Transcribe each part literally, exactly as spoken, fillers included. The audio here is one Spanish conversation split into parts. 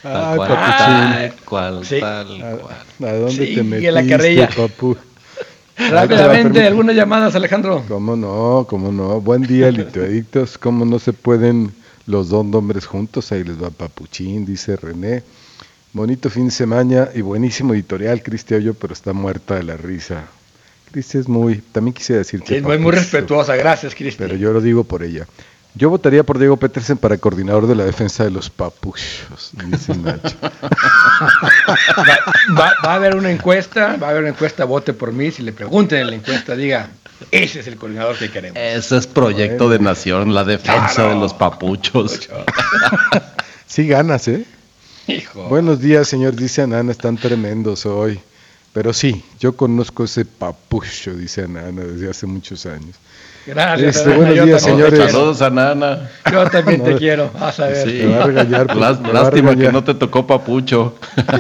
Tal cual, Ay, tal cual, sí. tal ¿A, cual. a dónde Sí, te y metiste, la carrilla. papu? Rápidamente, algunas llamadas, Alejandro. ¿Cómo no? ¿Cómo no? Buen día, litoadictos. ¿Cómo no se pueden los dos nombres juntos? Ahí les va Papuchín, dice René. Bonito fin de semana y buenísimo editorial, Cristi Hoyo, pero está muerta de la risa. Cristi es muy, también quisiera decir que Sí, muy, muy respetuosa, gracias, Cristi. pero yo lo digo por ella. Yo votaría por Diego Petersen para coordinador de la defensa de los papuchos, dice Nacho. Va, va, va a haber una encuesta, va a haber una encuesta, vote por mí, si le pregunten en la encuesta, diga, ese es el coordinador que queremos. Ese es proyecto Bueno. de nación, la defensa Claro. de los papuchos. Sí ganas, ¿eh? Hijo. Buenos días, señor, dice Anana, están tremendos hoy. Pero sí, yo conozco ese papucho, dice Anana, desde hace muchos años. Gracias, Este, Ana, buenos yo días, también te señores. Saludos a Nana. quiero. Yo también te No, quiero, vas a ver. Sí. Me va a regañar, pues, Lás- me va a Lástima regañar. que no te tocó papucho.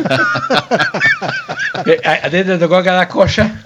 Eh, ¿A, a ti te tocó cada cosa?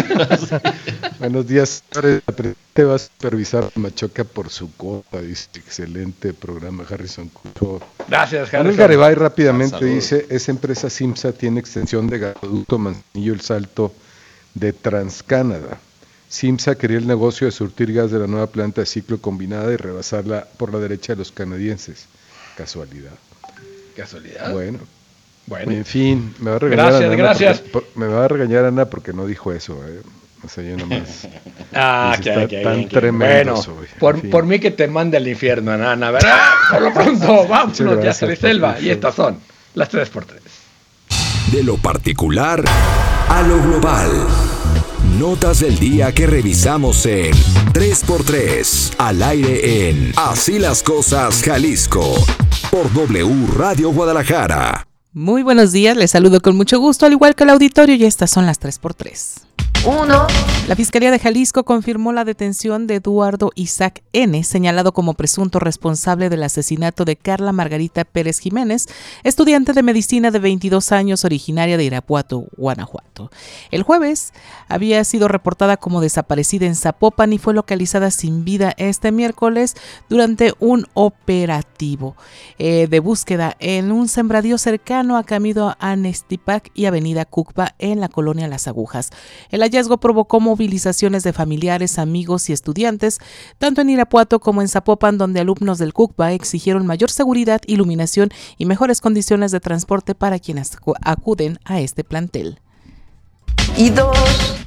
Buenos días, señores. Te va a supervisar Machoca por su cuota, dice. Excelente programa, Harrison Cucho. Gracias, Manuel Harrison. Garibay rápidamente Ah, saludos. dice, esa empresa Simsa tiene extensión de gasoducto Manzanillo El Salto de TransCanada. Simsa quería el negocio de surtir gas de la nueva planta de ciclo combinada y rebasarla por la derecha de los canadienses. Casualidad. Casualidad. Bueno, Bueno, en fin, me va a regañar Gracias, Ana gracias. porque- por- me va a regañar Ana porque no dijo eso, eh. O sea, yo nomás. ah, Dice, qué, está qué tan bien, qué bien. tremendos Bueno, hoy. por, En fin. por mí que te mande al infierno, Ana, ¿verdad? Por lo pronto, vámonos, ya gracias, se selva. papucho. Y estas son las tres por tres. De lo particular a lo global. Notas del día que revisamos en tres por tres, al aire en Así las Cosas Jalisco, por W Radio Guadalajara. Muy buenos días, les saludo con mucho gusto, al igual que el auditorio, y estas son las tres por tres. Uno. La Fiscalía de Jalisco confirmó la detención de Eduardo Isaac N., señalado como presunto responsable del asesinato de Carla Margarita Pérez Jiménez, estudiante de medicina de veintidós años, originaria de Irapuato, Guanajuato. El jueves había sido reportada como desaparecida en Zapopan y fue localizada sin vida este miércoles durante un operativo eh, de búsqueda en un sembradío cercano a Camino a Nestipac y Avenida Cucba en la colonia Las Agujas. El hallazgo provocó movilizaciones de familiares, amigos y estudiantes, tanto en Irapuato como en Zapopan, donde alumnos del CUCBA exigieron mayor seguridad, iluminación y mejores condiciones de transporte para quienes acuden a este plantel. Y dos.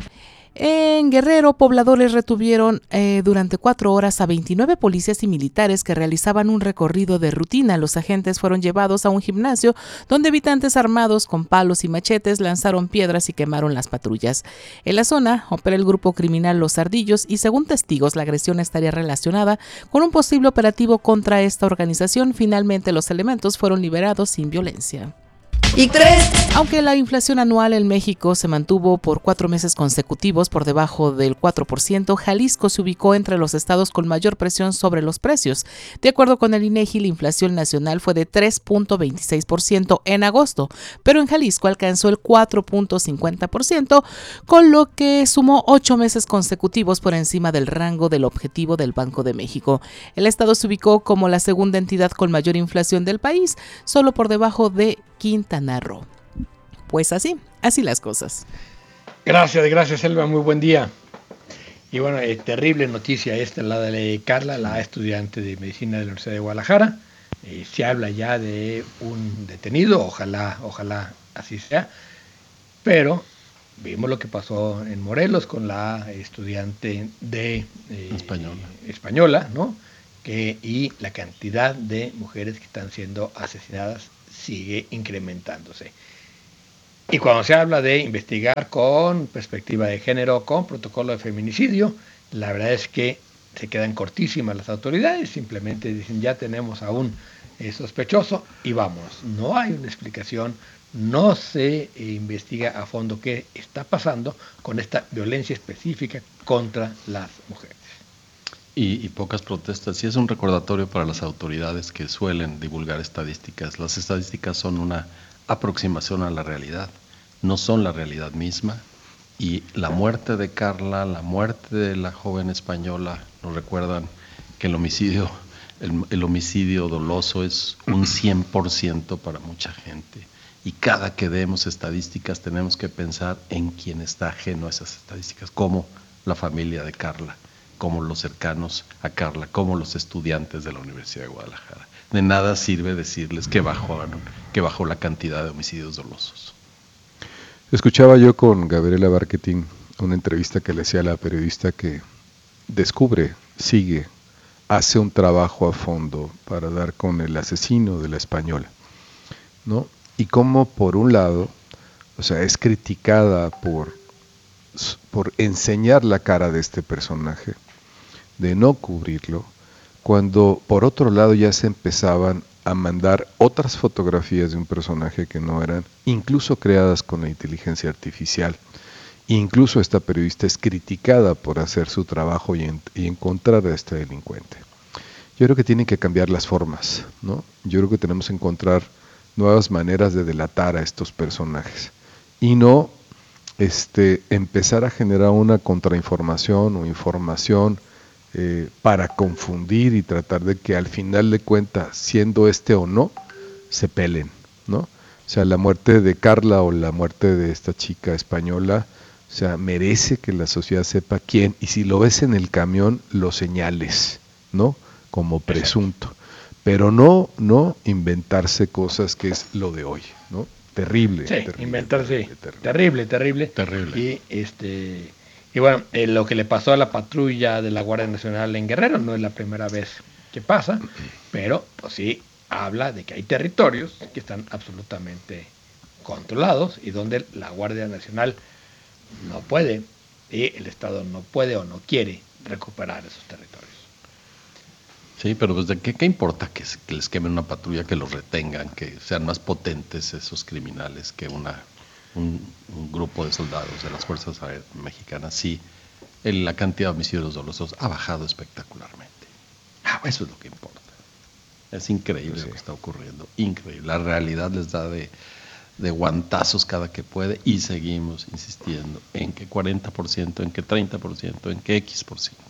En Guerrero, pobladores retuvieron eh, durante cuatro horas a veintinueve policías y militares que realizaban un recorrido de rutina. Los agentes fueron llevados a un gimnasio donde habitantes armados con palos y machetes lanzaron piedras y quemaron las patrullas. En la zona opera el grupo criminal Los Ardillos y, según testigos, la agresión estaría relacionada con un posible operativo contra esta organización. Finalmente, los elementos fueron liberados sin violencia. Y tres. Aunque la inflación anual en México se mantuvo por cuatro meses consecutivos por debajo del cuatro por ciento, Jalisco se ubicó entre los estados con mayor presión sobre los precios. De acuerdo con el INEGI, la inflación nacional fue de tres punto veintiséis por ciento en agosto, pero en Jalisco alcanzó el cuatro punto cincuenta por ciento, con lo que sumó ocho meses consecutivos por encima del rango del objetivo del Banco de México. El estado se ubicó como la segunda entidad con mayor inflación del país, solo por debajo de Quintana Roo. Pues así, así las cosas. Gracias, gracias, Elba, muy buen día. Y bueno, eh, terrible noticia esta, la de Carla, la estudiante de medicina de la Universidad de Guadalajara. Eh, se habla ya de un detenido, ojalá, ojalá así sea, pero vimos lo que pasó en Morelos con la estudiante de eh, Española. española, ¿no? Que, y la cantidad de mujeres que están siendo asesinadas sigue incrementándose. Y cuando se habla de investigar con perspectiva de género, con protocolo de feminicidio, la verdad es que se quedan cortísimas las autoridades, simplemente dicen ya tenemos a un eh, sospechoso y vámonos. No hay una explicación, no se eh, investiga a fondo qué está pasando con esta violencia específica contra las mujeres. Y, y pocas protestas. Y es un recordatorio para las autoridades que suelen divulgar estadísticas. Las estadísticas son una aproximación a la realidad, no son la realidad misma. Y la muerte de Carla, la muerte de la joven española, nos recuerdan que el homicidio El, el homicidio doloso es un cien por ciento para mucha gente. Y cada que demos estadísticas tenemos que pensar en quién está ajeno a esas estadísticas, como la familia de Carla, como los cercanos a Carla, como los estudiantes de la Universidad de Guadalajara. De nada sirve decirles que bajó, que bajó la cantidad de homicidios dolosos. Escuchaba yo con Gabriela Barquetín una entrevista que le hacía a la periodista que descubre, sigue, hace un trabajo a fondo para dar con el asesino de la Española, ¿no? Y cómo por un lado, o sea, es criticada por, por enseñar la cara de este personaje, de no cubrirlo, cuando por otro lado ya se empezaban a mandar otras fotografías de un personaje que no eran, incluso creadas con la inteligencia artificial. Incluso esta periodista es criticada por hacer su trabajo y, en, y encontrar a este delincuente. Yo creo que tienen que cambiar las formas, ¿no? Yo creo que tenemos que encontrar nuevas maneras de delatar a estos personajes y no este, empezar a generar una contrainformación o información eh, para confundir y tratar de que al final de cuentas, siendo este o no, se peleen, ¿no? O sea, la muerte de Carla o la muerte de esta chica española, o sea, merece que la sociedad sepa quién, y si lo ves en el camión, lo señales, ¿no? Como presunto. Pero no, no inventarse cosas que es lo de hoy, ¿no? Terrible. Sí, terrible, inventarse. Terrible, Terrible, terrible. Terrible. Y, este, y bueno, eh, lo que le pasó a la patrulla de la Guardia Nacional en Guerrero no es la primera vez que pasa, pero pues sí habla de que hay territorios que están absolutamente controlados y donde la Guardia Nacional no puede, y el Estado no puede o no quiere recuperar esos territorios. Sí, pero pues de qué, qué importa que, que les quemen una patrulla, que los retengan, que sean más potentes esos criminales que una un, un grupo de soldados de las Fuerzas Aéreas Mexicanas. Sí, el, la cantidad de homicidios dolosos ha bajado espectacularmente. Ah, eso es lo que importa. Es increíble sí. Lo que está ocurriendo, increíble. La realidad les da de, de guantazos cada que puede y seguimos insistiendo en que cuarenta por ciento, en que treinta por ciento, en que X por ciento.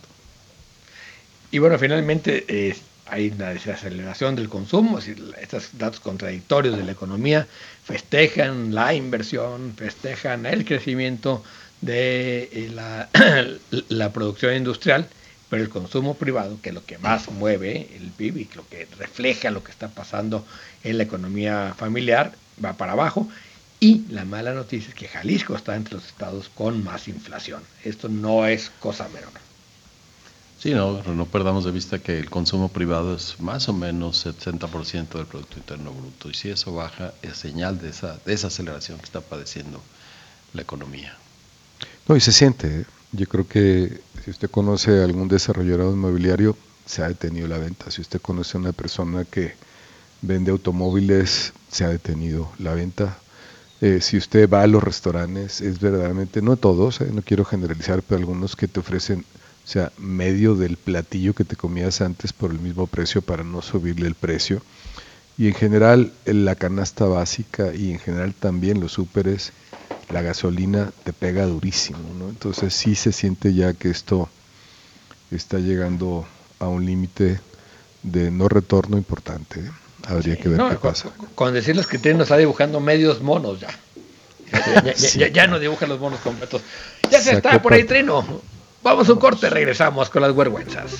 Y bueno, finalmente eh, hay una desaceleración del consumo, es decir, estos datos contradictorios de la economía festejan la inversión, festejan el crecimiento de eh, la, la producción industrial, pero el consumo privado, que es lo que más mueve el P I B y lo que refleja lo que está pasando en la economía familiar, va para abajo. Y la mala noticia es que Jalisco está entre los estados con más inflación. Esto no es cosa menor. Sí, no, no perdamos de vista que el consumo privado es más o menos setenta por ciento del Producto Interno Bruto, y si eso baja es señal de esa desaceleración que está padeciendo la economía. No, y se siente, ¿eh? Yo creo que si usted conoce a algún desarrollador inmobiliario, se ha detenido la venta. Si usted conoce a una persona que vende automóviles, se ha detenido la venta. Eh, si usted va a los restaurantes, es verdaderamente, no todos, eh, no quiero generalizar, pero algunos que te ofrecen, o sea, medio del platillo que te comías antes por el mismo precio para no subirle el precio. Y en general la canasta básica y en general también los súperes, la gasolina te pega durísimo, ¿no? Entonces sí se siente ya que esto está llegando a un límite de no retorno importante, ¿eh? Habría sí, que ver no, qué con, pasa. Con decir los criterios nos está dibujando medios monos ya. Ya, ya, sí. ya, ya no dibuja los monos completos. Ya se está por ahí Trino. Vamos a un corte, regresamos con las vergüenzas.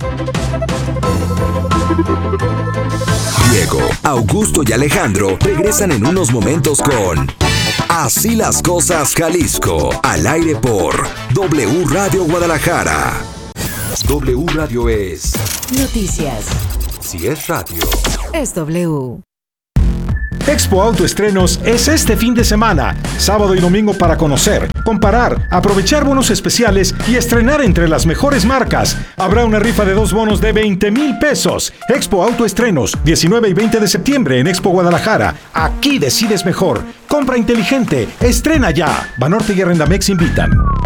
Diego, Augusto y Alejandro regresan en unos momentos con Así las Cosas Jalisco, al aire por W Radio Guadalajara. W Radio es noticias. Si es radio, es W. Expo Autoestrenos es este fin de semana, sábado y domingo, para conocer, comparar, aprovechar bonos especiales y estrenar entre las mejores marcas. Habrá una rifa de dos bonos de veinte mil pesos. Expo Autoestrenos, diecinueve y veinte de septiembre en Expo Guadalajara. Aquí decides mejor. Compra inteligente. Estrena ya. Banorte y Arrendamex invitan.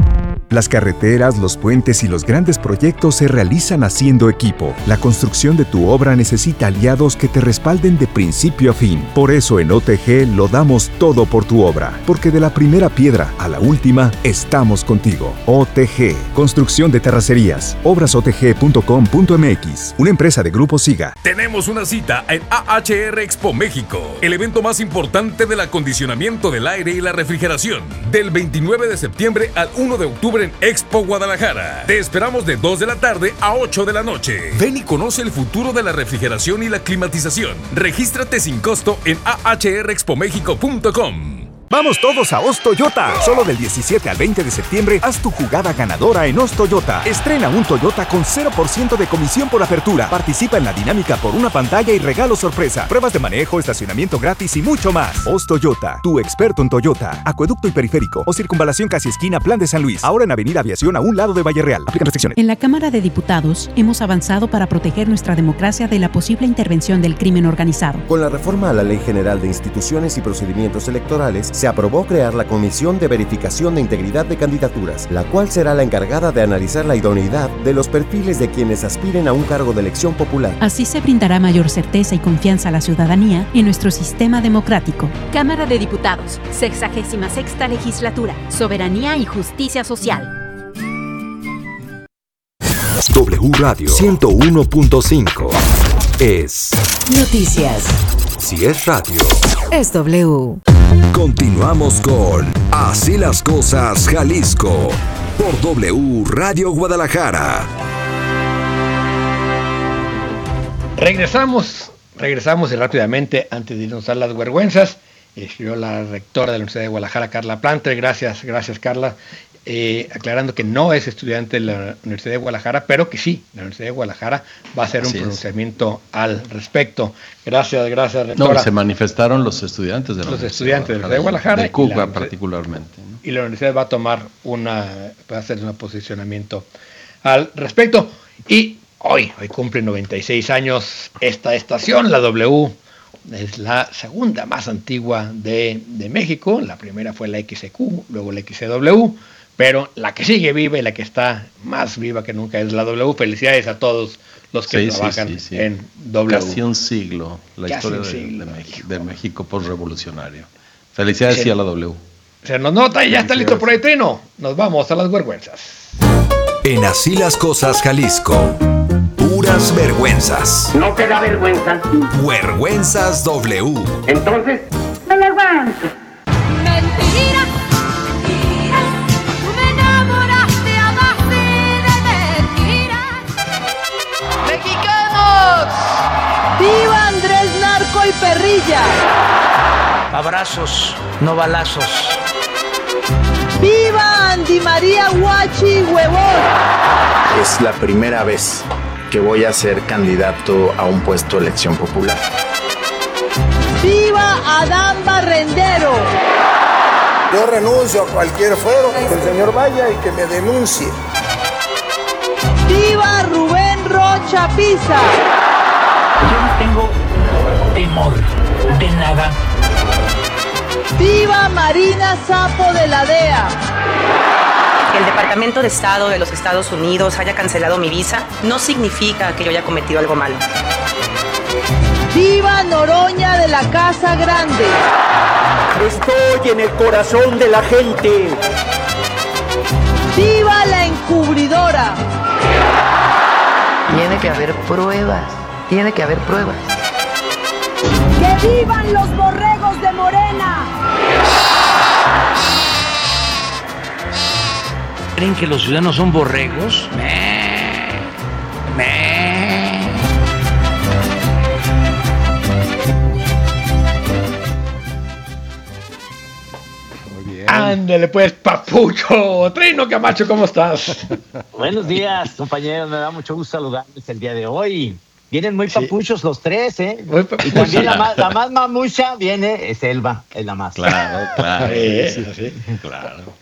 Las carreteras, los puentes y los grandes proyectos se realizan haciendo equipo. La construcción de tu obra necesita aliados que te respalden de principio a fin. Por eso en O T G lo damos todo por tu obra, porque de la primera piedra a la última, estamos contigo. O T G, Construcción de Terracerías. obras o t g punto com punto m x, una empresa de Grupo Siga. Tenemos una cita en A H R Expo México, el evento más importante del acondicionamiento del aire y la refrigeración. Del veintinueve de septiembre al uno de octubre en Expo Guadalajara. Te esperamos de dos de la tarde a ocho de la noche. Ven y conoce el futuro de la refrigeración y la climatización. Regístrate sin costo en a h r expo mexico punto com. Vamos todos a Os Toyota. Solo del diecisiete al veinte de septiembre, haz tu jugada ganadora en Os Toyota. Estrena un Toyota con cero por ciento de comisión por apertura. Participa en la dinámica por una pantalla y regalo sorpresa. Pruebas de manejo, estacionamiento gratis y mucho más. Os Toyota, tu experto en Toyota. Acueducto y periférico o circunvalación casi esquina Plan de San Luis. Ahora en Avenida Aviación a un lado de Valle Real. Aplican restricciones. En la Cámara de Diputados hemos avanzado para proteger nuestra democracia de la posible intervención del crimen organizado. Con la reforma a la Ley General de Instituciones y Procedimientos Electorales, se aprobó crear la Comisión de Verificación de Integridad de Candidaturas, la cual será la encargada de analizar la idoneidad de los perfiles de quienes aspiren a un cargo de elección popular. Así se brindará mayor certeza y confianza a la ciudadanía en nuestro sistema democrático. Cámara de Diputados, sexagésima sexta legislatura, soberanía y justicia social. W Radio ciento uno punto cinco es Noticias. Si es radio, es W. Continuamos con Así las Cosas Jalisco por W Radio Guadalajara. Regresamos, regresamos y rápidamente, antes de irnos a las vergüenzas, escribió la rectora de la Universidad de Guadalajara, Carla Planter. Gracias, gracias Carla. Eh, aclarando que no es estudiante de la Universidad de Guadalajara, pero que sí, la Universidad de Guadalajara va a hacer Así un es. pronunciamiento al respecto. Gracias, gracias, rectora. No, se manifestaron los estudiantes de la Los Universidad estudiantes de la Universidad de Guadalajara. de y Cuba la- particularmente, ¿no? Y la universidad va a tomar una, va a hacer un posicionamiento al respecto. Y hoy, hoy cumple noventa y seis años esta estación, la W. Es la segunda más antigua de, de México. La primera fue la X C Q, luego la X C W. Pero la que sigue viva y la que está más viva que nunca es la W. Felicidades a todos los que Sí, sí, trabajan sí, sí. en W. Casi un siglo, la Casi historia un de, siglo, de México, de México postrevolucionario. Felicidades Sí. sí a la W. Se nos nota y ya está listo por ahí, Trino. Nos vamos a las vergüenzas. En Así las Cosas Jalisco, puras vergüenzas. ¿No te da vergüenza? Vergüenzas W. Entonces, me levanto. Mentira, me enamoraste a base de mentiras. ¡Mexicanos! ¡Viva Andrés Narco y Perrilla! Abrazos, no balazos. ¡Viva Andy María Huachi Huevón! Es la primera vez que voy a ser candidato a un puesto de elección popular. ¡Viva Adán Barrendero! Yo renuncio a cualquier fuero, que el señor vaya y que me denuncie. ¡Viva Rubén Rocha Pisa! Yo no tengo temor de nada. ¡Viva Marina Sapo de la D E A! Que el Departamento de Estado de los Estados Unidos haya cancelado mi visa no significa que yo haya cometido algo malo. ¡Viva Noroña de la Casa Grande! Estoy en el corazón de la gente. ¡Viva la encubridora! Tiene que haber pruebas, tiene que haber pruebas. ¡Que vivan los borregos de Morena! ¿Creen que los ciudadanos son borregos? Me, me. Muy bien. Ándale pues, papucho. Trino Camacho, ¿cómo estás? Buenos días, compañeros. Me da mucho gusto saludarles el día de hoy. Vienen muy papuchos los tres, ¿eh? Muy Y también la más, la más mamucha viene, es Elba, es la más. Claro, claro. Sí, sí. Claro.